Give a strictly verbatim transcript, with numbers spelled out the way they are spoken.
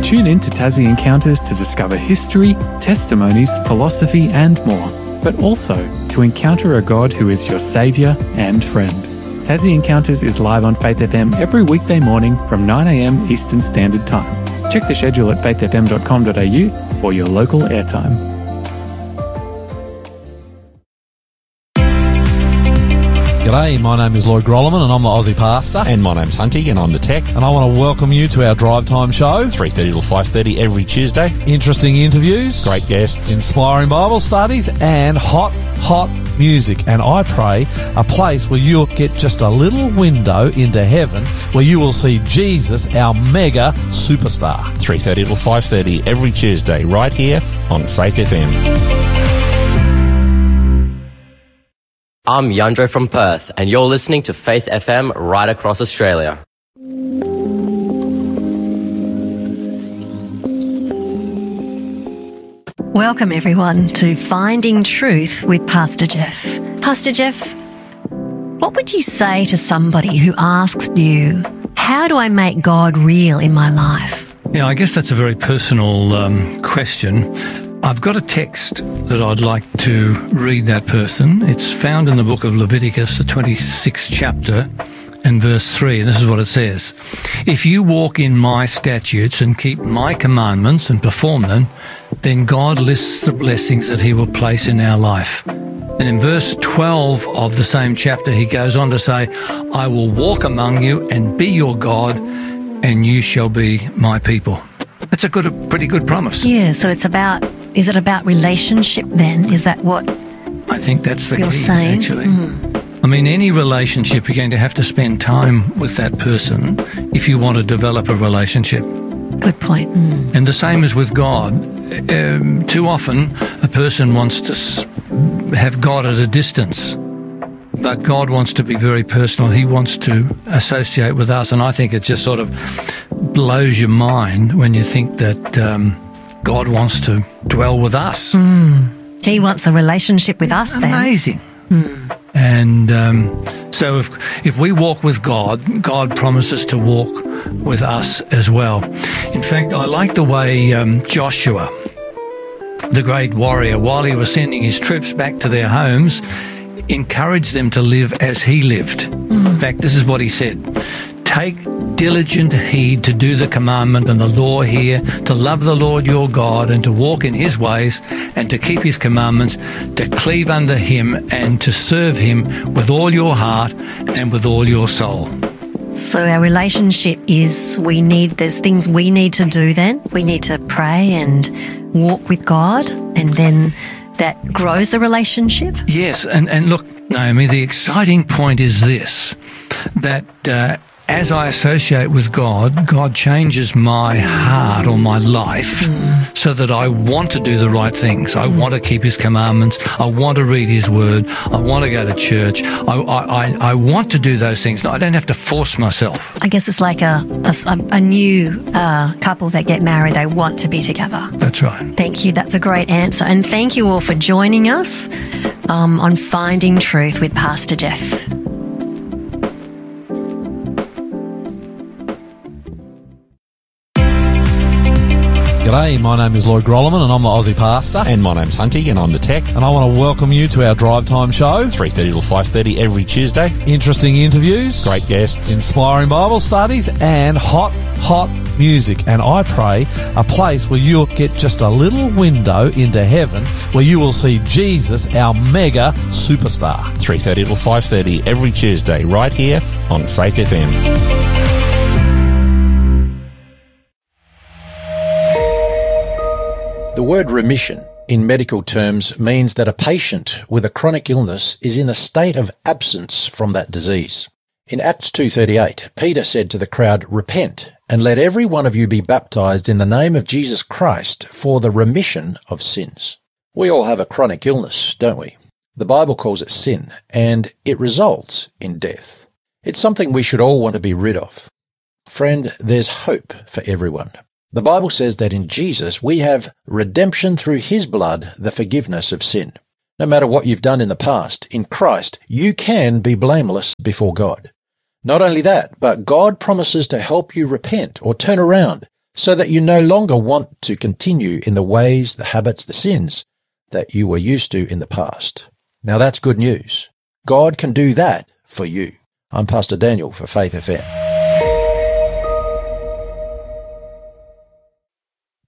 Tune in to Tassie Encounters to discover history, testimonies, philosophy and more, but also to encounter a God who is your saviour and friend. Tassie Encounters is live on Faith F M every weekday morning from nine a m Eastern Standard Time. Check the schedule at faith f m dot com dot a u for your local airtime. G'day, my name is Lloyd Grolleman and I'm the Aussie Pastor. And my name's Hunty and I'm the Tech. And I want to welcome you to our Drive Time show. three thirty till five thirty every Tuesday. Interesting interviews. Great guests. Inspiring Bible studies and hot, hot music. And I pray a place where you'll get just a little window into heaven where you will see Jesus, our mega superstar. three thirty till five thirty every Tuesday right here on Faith F M. I'm Yandro from Perth, and you're listening to Faith F M right across Australia. Welcome, everyone, to Finding Truth with Pastor Jeff. Pastor Jeff, what would you say to somebody who asks you, how do I make God real in my life? Yeah, I guess that's a very personal um, question. I've got a text that I'd like to read that person. It's found in the book of Leviticus, the twenty-sixth chapter, and verse three. This is what it says. If you walk in my statutes and keep my commandments and perform them, then God lists the blessings that he will place in our life. And in verse twelve of the same chapter, he goes on to say, I will walk among you and be your God, and you shall be my people. That's a good, a pretty good promise. Yeah, so it's about, is it about relationship then? Is that what I think that's the you're key, saying? actually. Mm. I mean, any relationship, you're going to have to spend time with that person if you want to develop a relationship. Good point. Mm. And the same as with God. Um, too often, a person wants to s- have God at a distance. But God wants to be very personal. He wants to associate with us. And I think it just sort of blows your mind when you think that um, God wants to dwell with us. Mm. He wants a relationship with us then. Amazing. Mm. And um, so if if we walk with God, God promises to walk with us as well. In fact, I like the way um, Joshua, the great warrior, while he was sending his troops back to their homes, encouraged them to live as he lived. Mm. In fact, this is what he said. Take diligent heed to do the commandment and the law here, to love the Lord your God and to walk in his ways and to keep his commandments, to cleave unto him and to serve him with all your heart and with all your soul. So our relationship is, we need, there's things we need to do then. We need to pray and walk with God, and then that grows the relationship? Yes, and, and look, Naomi, the exciting point is this, that uh, as I associate with God, God changes my heart or my life mm. so that I want to do the right things. I mm. want to keep his commandments. I want to read his word. I want to go to church. I, I, I want to do those things. No, I don't have to force myself. I guess it's like a, a, a new uh, couple that get married. They want to be together. That's right. Thank you. That's a great answer. And thank you all for joining us um, on Finding Truth with Pastor Jeff. G'day, my name is Lloyd Grolleman and I'm the Aussie Pastor. And my name's Hunty and I'm the Tech. And I want to welcome you to our Drive Time show. three thirty till five thirty every Tuesday. Interesting interviews. Great guests. Inspiring Bible studies and hot, hot music. And I pray a place where you'll get just a little window into heaven where you will see Jesus, our mega superstar. three thirty till five thirty every Tuesday right here on Faith F M. The word remission in medical terms means that a patient with a chronic illness is in a state of absence from that disease. In Acts two thirty-eight, Peter said to the crowd, "Repent, and let every one of you be baptized in the name of Jesus Christ for the remission of sins." We all have a chronic illness, don't we? The Bible calls it sin, and it results in death. It's something we should all want to be rid of. Friend, there's hope for everyone. The Bible says that in Jesus we have redemption through his blood, the forgiveness of sin. No matter what you've done in the past, in Christ you can be blameless before God. Not only that, but God promises to help you repent or turn around so that you no longer want to continue in the ways, the habits, the sins that you were used to in the past. Now that's good news. God can do that for you. I'm Pastor Daniel for Faith F M.